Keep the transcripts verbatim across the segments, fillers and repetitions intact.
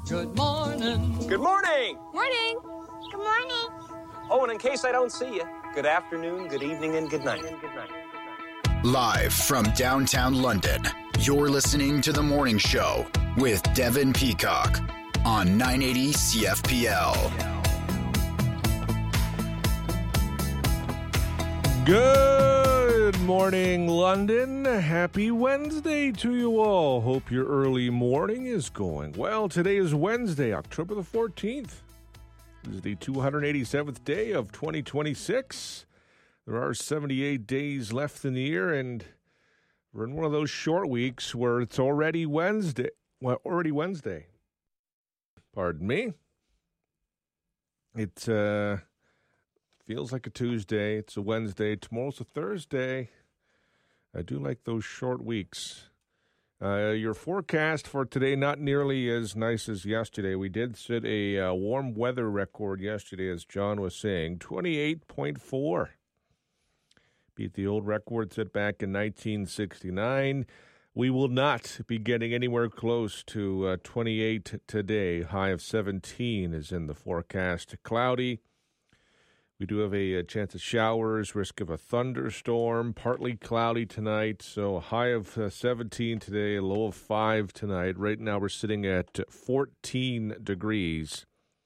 Good morning. Good morning. Morning. Good morning. Oh, and in case I don't see you, good afternoon, good evening, and good night. Good night. Live from downtown London, you're listening to The Morning Show with Devin Peacock on nine eighty C F P L. Good morning, London. Happy Wednesday to you all. Hope your early morning is going well. Today is Wednesday, October the fourteenth. This is the two hundred eighty-seventh day of twenty twenty-six. There are seventy-eight days left in the year, and we're in one of those short weeks where it's already Wednesday. Well, already Wednesday. Pardon me. It uh, feels like a Tuesday. It's a Wednesday. Tomorrow's a Thursday. I do like those short weeks. Uh, your forecast for today, not nearly as nice as yesterday. We did set a uh, warm weather record yesterday, as John was saying, twenty-eight point four. Beat the old record set back in nineteen sixty-nine. We will not be getting anywhere close to uh, twenty-eight today. High of seventeen is in the forecast. Cloudy. We do have a, a chance of showers, risk of a thunderstorm, partly cloudy tonight. So a high of uh, seventeen today, a low of five tonight. Right now we're sitting at fourteen degrees.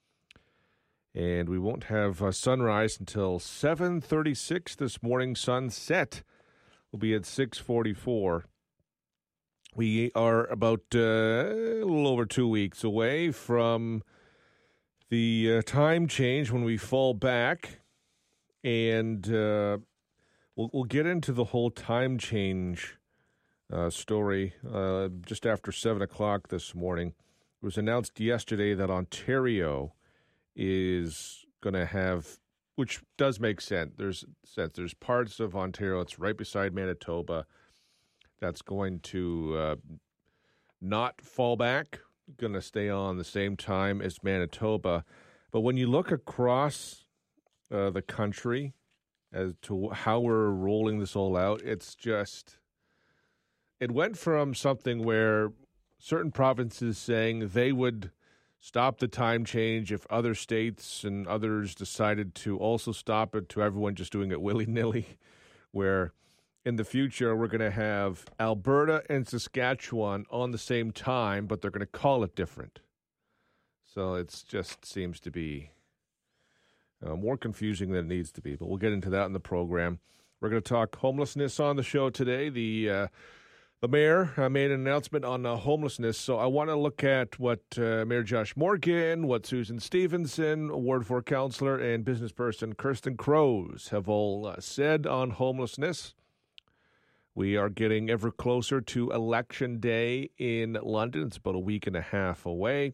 And we won't have uh, sunrise until seven thirty-six this morning. Sunset will be at six forty-four. We are about uh, a little over two weeks away from the uh, time change when we fall back. And uh, we'll, we'll get into the whole time change uh, story uh, just after seven o'clock this morning. It was announced yesterday that Ontario is going to have, which does make sense. There's sense. There's parts of Ontario, it's right beside Manitoba, that's going to uh, not fall back, going to stay on the same time as Manitoba. But when you look across Uh, the country as to how we're rolling this all out, it's just, it went from something where certain provinces saying they would stop the time change if other states and others decided to also stop it, to everyone just doing it willy-nilly, where in the future we're going to have Alberta and Saskatchewan on the same time, but they're going to call it different. So it just seems to be Uh, more confusing than it needs to be, but we'll get into that in the program. We're going to talk homelessness on the show today. The uh, the mayor uh, made an announcement on uh, homelessness, so I want to look at what uh, Mayor Josh Morgan, what Susan Stevenson, Ward four councillor, and business person Kirsten Crows have all uh, said on homelessness. We are getting ever closer to Election Day in London. It's about a week and a half away.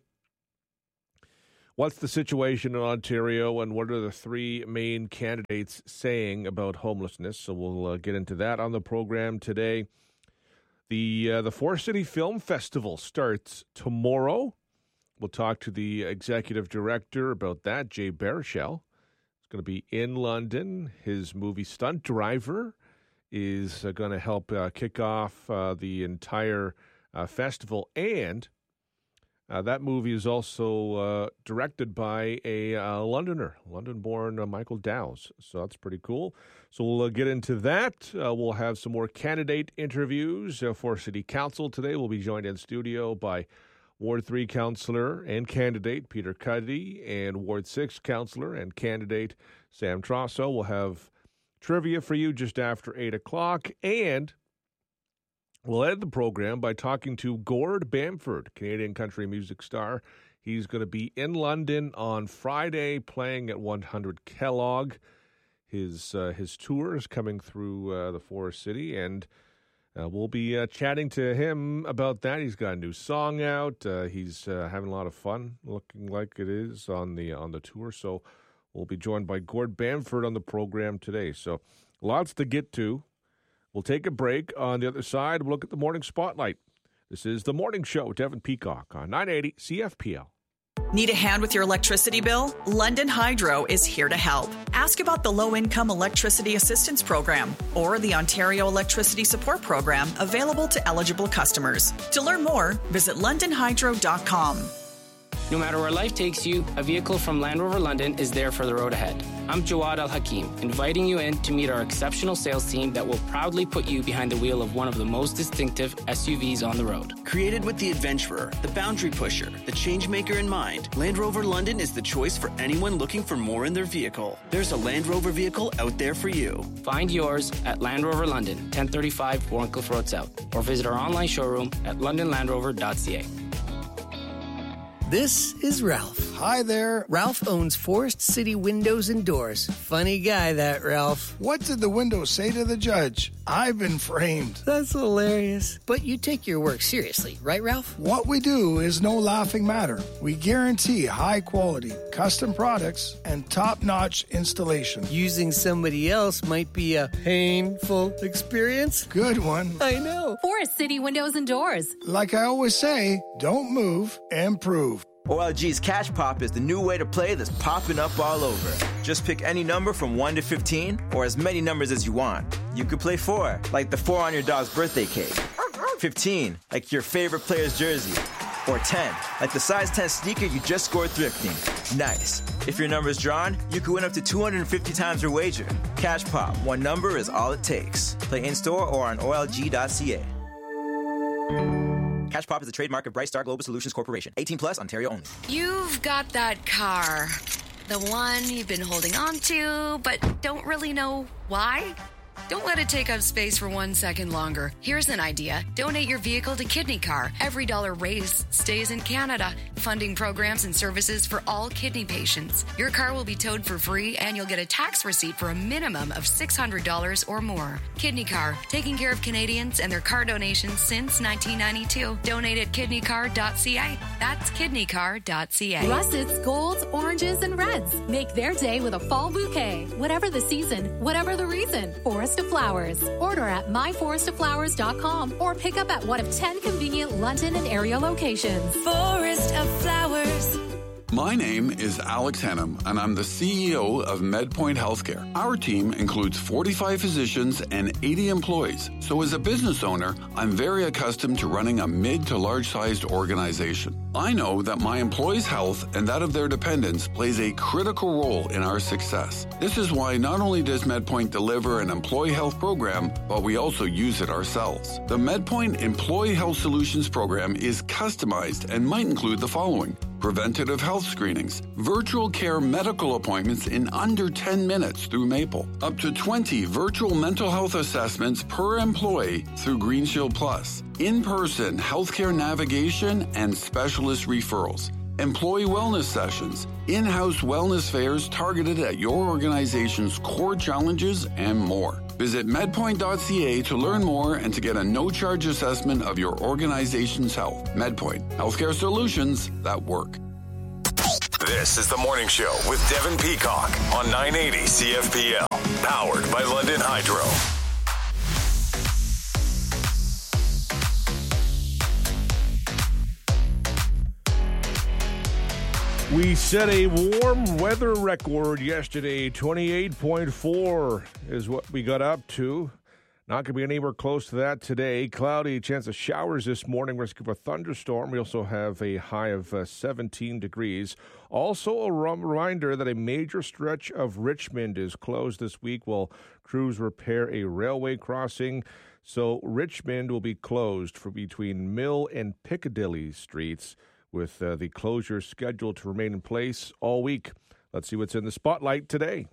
What's the situation in Ontario, and what are the three main candidates saying about homelessness? So we'll uh, get into that on the program today. The uh, the Forest City Film Festival starts tomorrow. We'll talk to the executive director about that, Jay Baruchel. It's going to be in London. His movie Stunt Driver is uh, going to help uh, kick off uh, the entire uh, festival, and Uh, that movie is also uh, directed by a uh, Londoner, London-born uh, Michael Dowse. So that's pretty cool. So we'll uh, get into that. Uh, we'll have some more candidate interviews uh, for City Council today. We'll be joined in studio by Ward three councillor and candidate Peter Cuddy and Ward six councillor and candidate Sam Trosso. We'll have trivia for you just after eight o'clock, and we'll end the program by talking to Gord Bamford, Canadian country music star. He's going to be in London on Friday playing at one hundred Kellogg. His uh, his tour is coming through uh, the Forest City, and uh, we'll be uh, chatting to him about that. He's got a new song out. Uh, he's uh, having a lot of fun, looking like it is, on the, on the tour. So we'll be joined by Gord Bamford on the program today. So lots to get to. We'll take a break. On the other side, we'll look at the morning spotlight. This is The Morning Show, Devin Peacock on nine eighty C F P L. Need a hand with your electricity bill? London Hydro is here to help. Ask about the Low-Income Electricity Assistance Program or the Ontario Electricity Support Program available to eligible customers. To learn more, visit london hydro dot com. No matter where life takes you, a vehicle from Land Rover London is there for the road ahead. I'm Jawad Al Hakim, inviting you in to meet our exceptional sales team that will proudly put you behind the wheel of one of the most distinctive S U Vs on the road. Created with the adventurer, the boundary pusher, the change maker in mind, Land Rover London is the choice for anyone looking for more in their vehicle. There's a Land Rover vehicle out there for you. Find yours at Land Rover London, ten thirty-five Warncliffe Road South, or visit our online showroom at london land rover dot c a. This is Ralph. Hi there. Ralph owns Forest City Windows and Doors. Funny guy, that Ralph. What did the window say to the judge? I've been framed. That's hilarious. But you take your work seriously, right, Ralph? What we do is no laughing matter. We guarantee high quality, custom products, and top-notch installation. Using somebody else might be a painful experience. Good one. I know. Forest City Windows and Doors. Like I always say, don't move, improve. O L G's Cash Pop is the new way to play that's popping up all over. Just pick any number from one to fifteen, or as many numbers as you want. You could play four, like the four on your dog's birthday cake. fifteen, like your favorite player's jersey. Or ten, like the size ten sneaker you just scored thrifting. Nice. If your number's drawn, you could win up to two hundred fifty times your wager. Cash Pop, one number is all it takes. Play in-store or on O L G dot C A. Cash Pop is a trademark of Bright Star Global Solutions Corporation. eighteen plus, Ontario only. You've got that car. The one you've been holding on to, but don't really know why? Don't let it take up space for one second longer. Here's an idea. Donate your vehicle to Kidney Car. Every dollar raised stays in Canada, funding programs and services for all kidney patients. Your car will be towed for free, and you'll get a tax receipt for a minimum of six hundred dollars or more. Kidney Car, taking care of Canadians and their car donations since nineteen ninety-two. Donate at kidney car dot c a. That's kidney car dot c a. Russets, golds, oranges, and reds. Make their day with a fall bouquet. Whatever the season, whatever the reason. Forest of Flowers. Order at my forest of flowers dot com or pick up at one of ten convenient London and area locations. Forest of Flowers. My name is Alex Hennam, and I'm the C E O of MedPoint Healthcare. Our team includes forty-five physicians and eighty employees. So as a business owner, I'm very accustomed to running a mid to large-sized organization. I know that my employees' health and that of their dependents plays a critical role in our success. This is why not only does MedPoint deliver an employee health program, but we also use it ourselves. The MedPoint Employee Health Solutions program is customized and might include the following: preventative health screenings, virtual care medical appointments in under ten minutes through Maple, up to twenty virtual mental health assessments per employee through Green Shield Plus, in-person healthcare navigation and specialist referrals, employee wellness sessions, in-house wellness fairs targeted at your organization's core challenges, and more. Visit medpoint dot c a to learn more and to get a no-charge assessment of your organization's health. MedPoint, healthcare solutions that work. This is The Morning Show with Devin Peacock on nine eighty C F P L, powered by London Hydro. We set a warm weather record yesterday. twenty-eight point four is what we got up to. Not going to be anywhere close to that today. Cloudy, chance of showers this morning. Risk of a thunderstorm. We also have a high of uh, seventeen degrees. Also a reminder that a major stretch of Richmond is closed this week while crews repair a railway crossing. So Richmond will be closed for between Mill and Piccadilly streets, with uh, the closure scheduled to remain in place all week. Let's see what's in the spotlight today.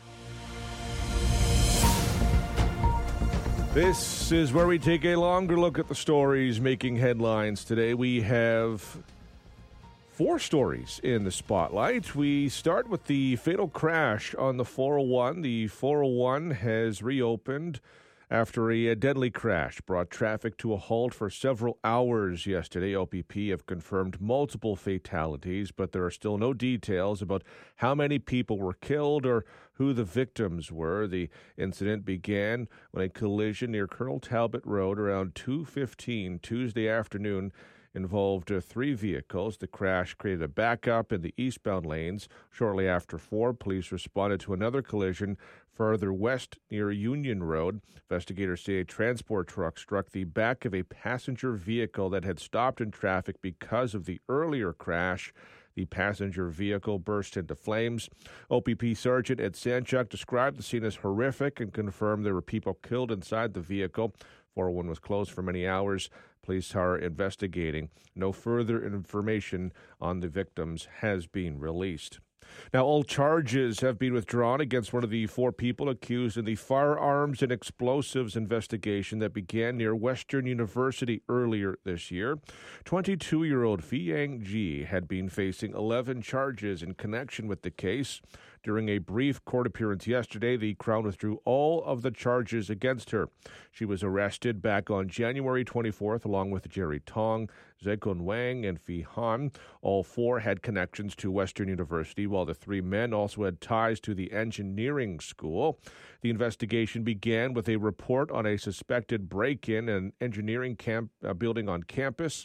This is where we take a longer look at the stories making headlines today. We have four stories in the spotlight. We start with the fatal crash on the four oh one. The four oh one has reopened after a deadly crash brought traffic to a halt for several hours yesterday. O P P have confirmed multiple fatalities, but there are still no details about how many people were killed or who the victims were. The incident began when a collision near Colonel Talbot Road around two fifteen Tuesday afternoon involved uh, three vehicles. The crash created a backup in the eastbound lanes. Shortly after four, police responded to another collision further west near Union Road. Investigators say a transport truck struck the back of a passenger vehicle that had stopped in traffic because of the earlier crash. The passenger vehicle burst into flames. O P P Sergeant Ed Sanchuk described the scene as horrific and confirmed there were people killed inside the vehicle. four oh one was closed for many hours. Police are investigating. No further information on the victims has been released. Now, all charges have been withdrawn against one of the four people accused in the firearms and explosives investigation that began near Western University earlier this year. twenty-two-year-old Fiyang Ji had been facing eleven charges in connection with the case. During a brief court appearance yesterday, the Crown withdrew all of the charges against her. She was arrested back on January twenty-fourth along with Jerry Tong, Zekun Wang, and Phi Han. All four had connections to Western University, while the three men also had ties to the engineering school. The investigation began with a report on a suspected break-in in an engineering camp uh, building on campus.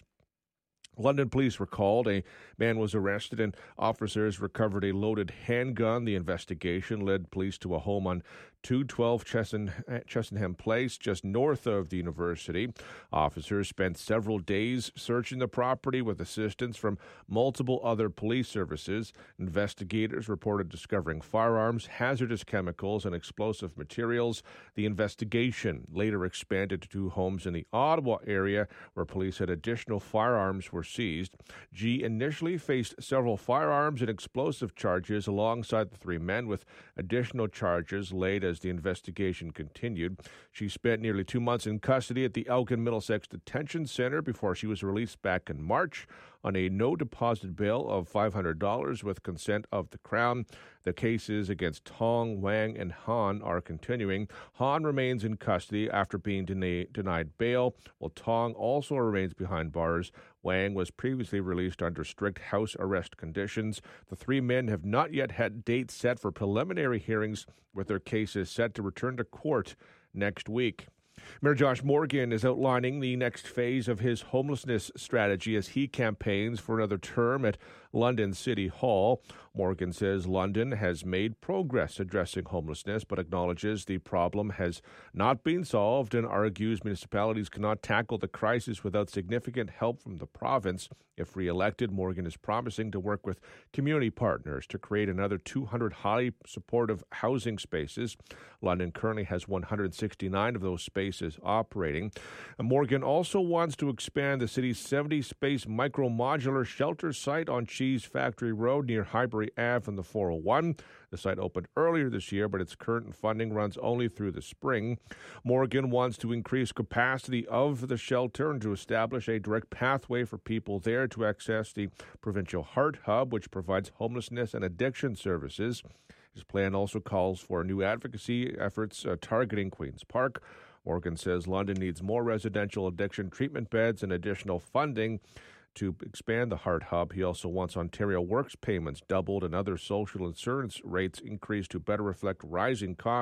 London police were called. A man was arrested and officers recovered a loaded handgun. The investigation led police to a home on two twelve Chesenham Place, just north of the university. Officers spent several days searching the property with assistance from multiple other police services. Investigators reported discovering firearms, hazardous chemicals, and explosive materials. The investigation later expanded to two homes in the Ottawa area where police said additional firearms were seized. G initially faced several firearms and explosive charges alongside the three men, with additional charges laid as the investigation continued. She spent nearly two months in custody at the Elgin Middlesex Detention Center before she was released back in March on a no-deposit bail of five hundred dollars with consent of the Crown. The cases against Tong, Wang, and Han are continuing. Han remains in custody after being dena- denied bail, while Tong also remains behind bars. Wang was previously released under strict house arrest conditions. The three men have not yet had dates set for preliminary hearings, with their cases set to return to court next week. Mayor Josh Morgan is outlining the next phase of his homelessness strategy as he campaigns for another term at London City Hall. Morgan says London has made progress addressing homelessness, but acknowledges the problem has not been solved and argues municipalities cannot tackle the crisis without significant help from the province. If re-elected, Morgan is promising to work with community partners to create another two hundred highly supportive housing spaces. London currently has one hundred sixty-nine of those spaces operating. And Morgan also wants to expand the city's seventy-space micro-modular shelter site on Cheese Factory Road near Highbury Avenue and the four oh one. The site opened earlier this year, but its current funding runs only through the spring. Morgan wants to increase capacity of the shelter and to establish a direct pathway for people there to access the Provincial Heart Hub, which provides homelessness and addiction services. His plan also calls for new advocacy efforts uh, targeting Queen's Park. Morgan says London needs more residential addiction treatment beds and additional funding to expand the Heart Hub. He also wants Ontario Works payments doubled and other social insurance rates increased to better reflect rising costs